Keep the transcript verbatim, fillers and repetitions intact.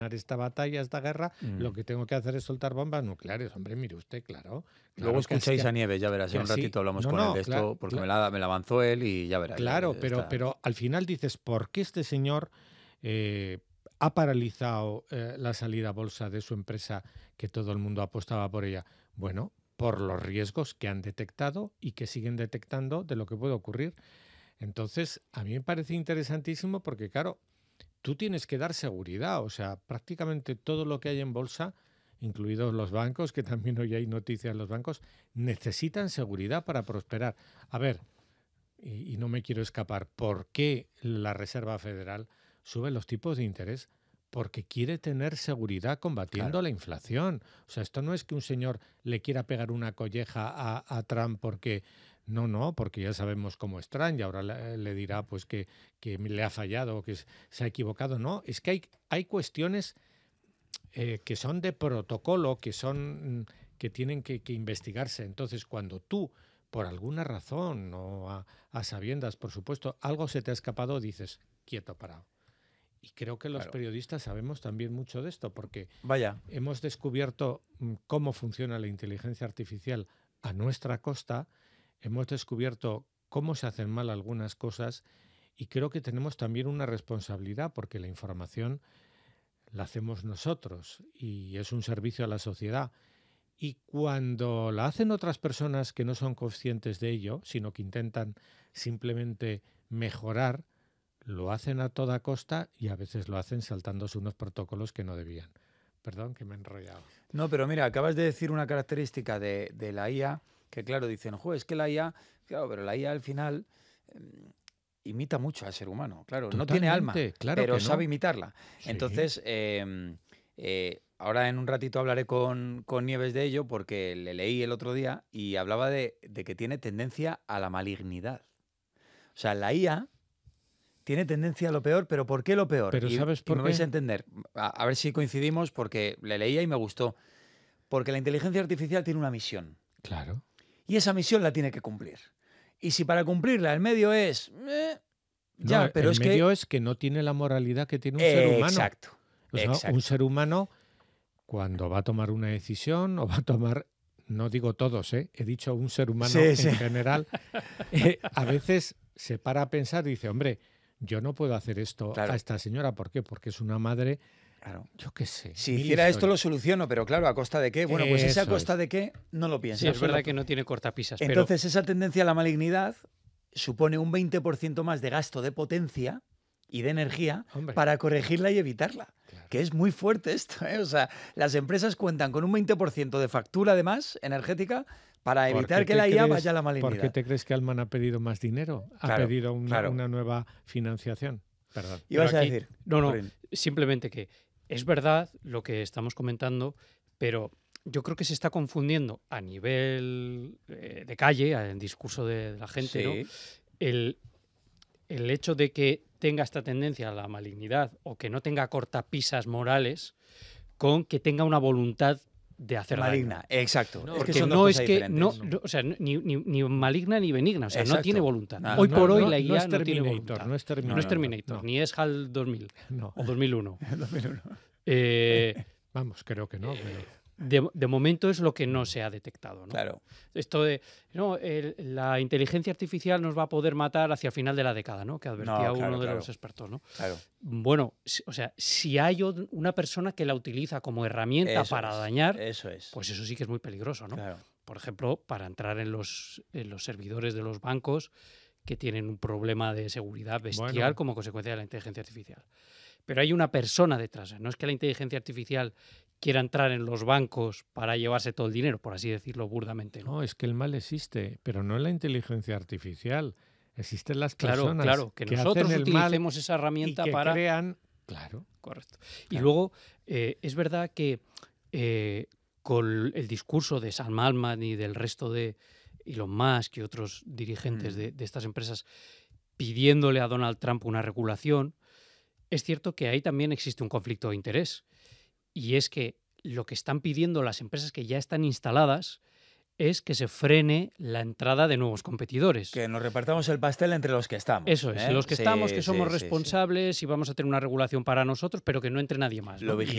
esta batalla, esta guerra, Mm. lo que tengo que hacer es soltar bombas nucleares. Hombre, mire usted, claro. Luego claro que escucháis es que- a Nieves, ya verás, que en un así- ratito hablamos no, con no, él de esto, claro, porque claro. me, la, me la avanzó él y ya verás. Claro, ya pero, está. pero al final dices, ¿por qué este señor eh, ha paralizado eh, la salida a bolsa de su empresa que todo el mundo apostaba por ella? Bueno, por los riesgos que han detectado y que siguen detectando de lo que puede ocurrir. Entonces, a mí me parece interesantísimo porque, claro, tú tienes que dar seguridad. O sea, prácticamente todo lo que hay en bolsa, incluidos los bancos, que también hoy hay noticias en los bancos, necesitan seguridad para prosperar. A ver, y, y no me quiero escapar, ¿por qué la Reserva Federal sube los tipos de interés? Porque quiere tener seguridad combatiendo Claro. la inflación. O sea, esto no es que un señor le quiera pegar una colleja a, a Trump porque... No, no, porque ya sabemos cómo es Trump y ahora le, le dirá pues que, que le ha fallado o que se ha equivocado. No, es que hay, hay cuestiones eh, que son de protocolo, que son que tienen que, que investigarse. Entonces, cuando tú, por alguna razón, o a, a sabiendas, por supuesto, algo se te ha escapado, dices, quieto, parado. Y creo que los Claro. periodistas sabemos también mucho de esto, porque Vaya. hemos descubierto mm, cómo funciona la inteligencia artificial a nuestra costa, hemos descubierto cómo se hacen mal algunas cosas y creo que tenemos también una responsabilidad, porque la información la hacemos nosotros y es un servicio a la sociedad. Y cuando la hacen otras personas que no son conscientes de ello, sino que intentan simplemente mejorar, lo hacen a toda costa y a veces lo hacen saltándose unos protocolos que no debían. Perdón, que me he enrollado. No, pero mira, acabas de decir una característica de, de la I A, que claro, dicen, jo, es que la I A, claro, pero la I A al final eh, imita mucho al ser humano, claro, no tiene alma, Totalmente, claro pero que no. sabe imitarla. Sí. Entonces, eh, eh, ahora en un ratito hablaré con, con Nieves de ello, porque le leí el otro día y hablaba de, de que tiene tendencia a la malignidad. O sea, la I A tiene tendencia a lo peor, pero ¿por qué lo peor? Pero y, ¿sabes y por me qué? vais a entender. A, a ver si coincidimos, porque le leía y me gustó. Porque la inteligencia artificial tiene una misión. Claro. Y esa misión la tiene que cumplir. Y si para cumplirla el medio es... eh, ya, No, pero el es medio que... es que no tiene la moralidad que tiene un eh, ser humano. Exacto. O sea, exacto. un ser humano, cuando va a tomar una decisión o va a tomar, no digo todos, ¿eh? He dicho un ser humano Sí, en sí. general, eh, a veces se para a pensar y dice, hombre, yo no puedo hacer esto Claro. a esta señora. ¿Por qué? Porque es una madre, Claro. yo qué sé. Si mil hiciera esto lo historias. soluciono, pero claro, ¿a costa de qué? Bueno, pues ese a Eso costa es. de qué no lo piensas. Sí, es verdad Pero- que no tiene cortapisas, pero Entonces esa tendencia a la malignidad supone un veinte por ciento más de gasto de potencia y de energía Hombre. para corregirla y evitarla. Claro. Que es muy fuerte esto, ¿eh? O sea, las empresas cuentan con un veinte por ciento de factura además energética para ¿Por evitar qué que te la I A crees- vaya a la ¿Por qué malignidad. te crees que Alman ha pedido más dinero? Ha Claro, pedido una, claro. una nueva financiación. Perdón. Ibas Pero a aquí- decir. no, no, Corín. simplemente que es verdad lo que estamos comentando, pero yo creo que se está confundiendo a nivel eh, de calle, en discurso de, de la gente, ¿no? Sí. el, el hecho de que tenga esta tendencia a la malignidad o que no tenga cortapisas morales con que tenga una voluntad de hacer Maligna, daño. exacto. No, es Porque que son dos no es cosas que diferentes. no, no. no, o sea, ni, ni- ni maligna ni benigna, o sea, no Exacto. tiene voluntad. Nada. Hoy No, por hoy no, la no I A es no, tiene Terminator, voluntad. no es Terminator. No es Terminator, no. ni es HAL dos mil No. o dos mil uno. dos mil uno. Eh, Vamos, creo que no. Pero... de, de momento es lo que no se ha detectado, ¿no? Claro. Esto de, no, el- la inteligencia artificial nos va a poder matar hacia el final de la década, ¿no? Que advertía No, claro, uno de claro. los expertos, ¿no? Claro. Bueno, si- o sea, si hay o- una persona que la utiliza como herramienta Eso para es, dañar, Eso es. pues eso sí que es muy peligroso, ¿no? Claro. Por ejemplo, para entrar en los, en los servidores de los bancos que tienen un problema de seguridad bestial Bueno. como consecuencia de la inteligencia artificial. Pero hay una persona detrás. No es que la inteligencia artificial quiera entrar en los bancos para llevarse todo el dinero, por así decirlo burdamente, ¿no? No, es que el mal existe, pero no en la inteligencia artificial. Existen las Claro, personas claro, que, que nosotros hacen el mal utilicemos esa y herramienta que para... crean... Claro. Correcto. Y Claro. luego, eh, es verdad que eh, con el discurso de Sam Altman y del resto de Elon Musk y otros dirigentes Mm. de, de estas empresas pidiéndole a Donald Trump una regulación, es cierto que ahí también existe un conflicto de interés. Y es que lo que están pidiendo las empresas que ya están instaladas es que se frene la entrada de nuevos competidores. Que nos repartamos el pastel entre los que estamos. Eso es, ¿eh? los que Sí, estamos, que sí, somos sí, sí. responsables y vamos a tener una regulación para nosotros, pero que no entre nadie más, Lo ¿no? Y